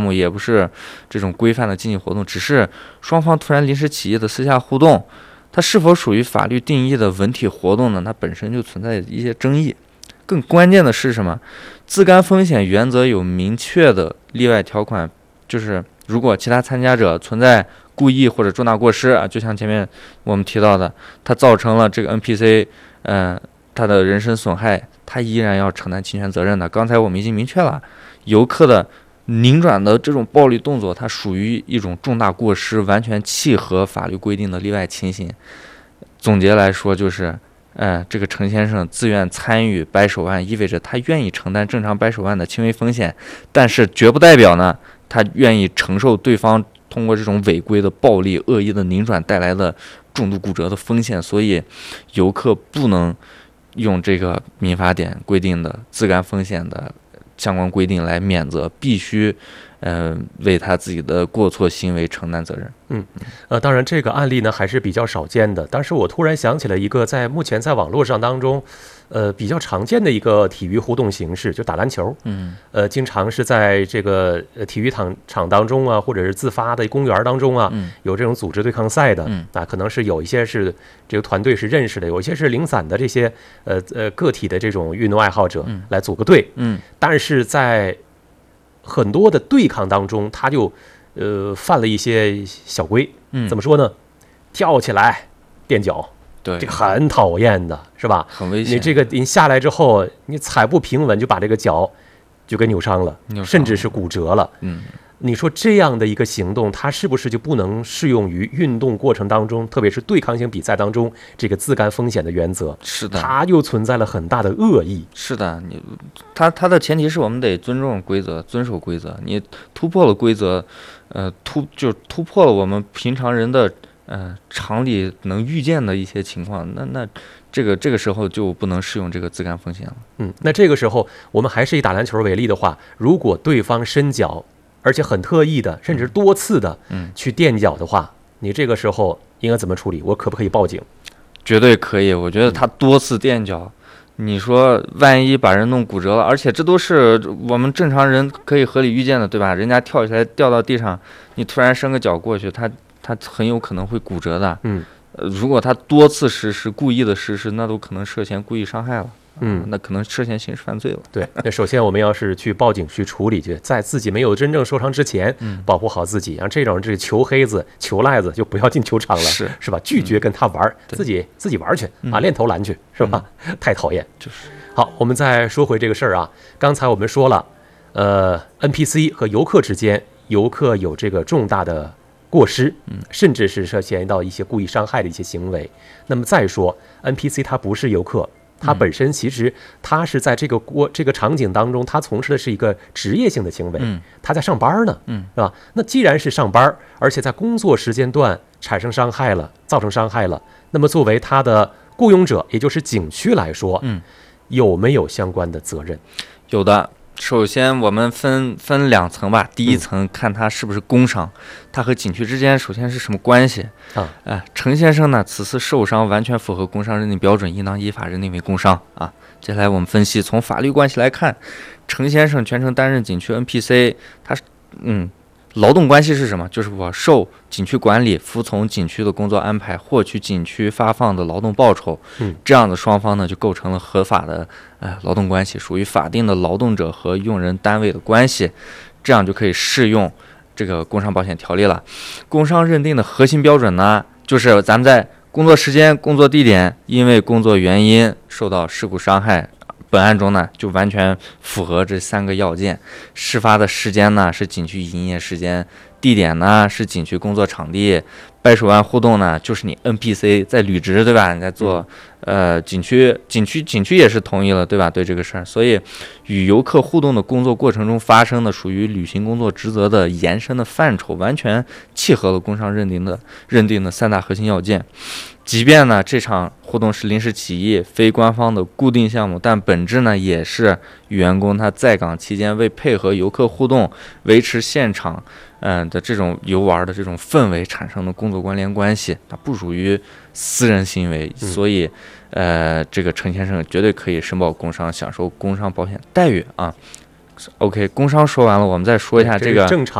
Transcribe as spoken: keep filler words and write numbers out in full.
目，也不是这种规范的经济活动，只是双方突然临时起意的私下互动，它是否属于法律定义的文体活动呢？它本身就存在一些争议。更关键的是什么？自甘风险原则有明确的例外条款，就是如果其他参加者存在故意或者重大过失啊，就像前面我们提到的，它造成了这个 N P C， 嗯、呃，他的人身损害，他依然要承担侵权责任的。刚才我们已经明确了，游客的拧转的这种暴力动作，它属于一种重大过失，完全契合法律规定的例外情形。总结来说就是。呃，这个陈先生自愿参与掰手腕，意味着他愿意承担正常掰手腕的轻微风险，但是绝不代表呢，他愿意承受对方通过这种违规的暴力、恶意的拧转带来的重度骨折的风险。所以，游客不能用这个民法典规定的自甘风险的相关规定来免责，必须。呃，为他自己的过错行为承担责任。 嗯，呃，当然这个案例呢还是比较少见的。但是我突然想起了一个在目前在网络上当中，呃，比较常见的一个体育互动形式，就打篮球。嗯，呃，经常是在这个呃体育场场当中啊，或者是自发的公园当中啊，嗯、有这种组织对抗赛的。嗯，啊，可能是有一些是这个团队是认识的，有一些是零散的这些呃呃个体的这种运动爱好者来组个队。嗯，但是在很多的对抗当中，他就呃犯了一些小规，嗯，怎么说呢？跳起来垫脚， 对， 这个很讨厌的，是吧？ 很危险。 你这个你下来之后，你踩不平稳，就把这个脚就给扭伤了， 扭伤了甚至是骨折了。嗯，你说这样的一个行动，它是不是就不能适用于运动过程当中，特别是对抗性比赛当中这个自甘风险的原则？ 是的， 它又存在了很大的恶意。 是的，你它它的前提是我们得尊重规则，遵守规则。你突破了规则，呃，突就突破了我们平常人的呃常理能预见的一些情况，那那这个这个时候就不能适用这个自甘风险了。 嗯，那这个时候我们还是以打篮球为例的话，如果对方伸脚，而且很特意的，甚至多次的去垫脚的话，嗯、你这个时候应该怎么处理？我可不可以报警？ 绝对可以。我觉得他多次垫脚，嗯、你说万一把人弄骨折了，而且这都是我们正常人可以合理预见的，对吧？人家跳起来掉到地上，你突然伸个脚过去，他他很有可能会骨折的。嗯，呃，如果他多次实施，故意的实施，那都可能涉嫌故意伤害了。嗯，那可能涉嫌刑事犯罪了。 对，那首先我们要是去报警去处理去，在自己没有真正受伤之前，嗯、保护好自己。然后这种这球黑子、球赖子就不要进球场了， 是是吧？拒绝跟他玩，嗯、自己自己玩去、嗯、啊，练投篮去，是吧？嗯、太讨厌。 就是好，我们再说回这个事儿啊。刚才我们说了，呃 ，N P C 和游客之间，游客有这个重大的过失，嗯，甚至是涉嫌到一些故意伤害的一些行为。那么再说 ，N P C 他不是游客。他本身其实他是在这个过这个场景当中，他从事的是一个职业性的行为，他在上班呢，嗯，是吧？那既然是上班，而且在工作时间段产生伤害了，造成伤害了，那么作为他的雇佣者，也就是景区来说，嗯，有没有相关的责任？ 有的。首先我们分分两层吧，第一层看他是不是工伤，他和景区之间首先是什么关系啊？哎，陈先生呢，此次受伤完全符合工伤认定标准，应当依法认定为工伤啊。接下来我们分析，从法律关系来看，陈先生全程担任景区 N P C， 他是嗯。劳动关系是什么？就是我受景区管理，服从景区的工作安排，获取景区发放的劳动报酬。嗯，这样的双方呢，就构成了合法的呃劳动关系，属于法定的劳动者和用人单位的关系，这样就可以适用这个工伤保险条例了。工伤认定的核心标准呢，就是咱们在工作时间、工作地点，因为工作原因受到事故伤害。本案中呢，就完全符合这三个要件。事发的时间呢是景区营业时间，地点呢是景区工作场地，掰手腕互动呢就是你 N P C 在履职，对吧？你在做呃景区景区景区也是同意了，对吧？对这个事儿，所以与游客互动的工作过程中发生的属于履行工作职责的延伸的范畴，完全契合了工伤认定的认定的三大核心要件。即便呢这场活动是临时起意，非官方的固定项目，但本质呢也是员工他在岗期间为配合游客互动，维持现场嗯、呃、的这种游玩的这种氛围产生的工作关联关系，它不属于私人行为，所以呃这个陈先生绝对可以申报工伤，享受工伤保险待遇啊。OK， 工伤说完了，我们再说一下这个正常。